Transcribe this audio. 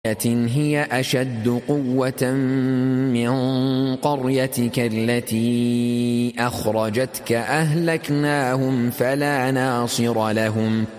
هي أشد قوة من قريتك التي أخرجتك أهلكناهم فلا ناصر لهم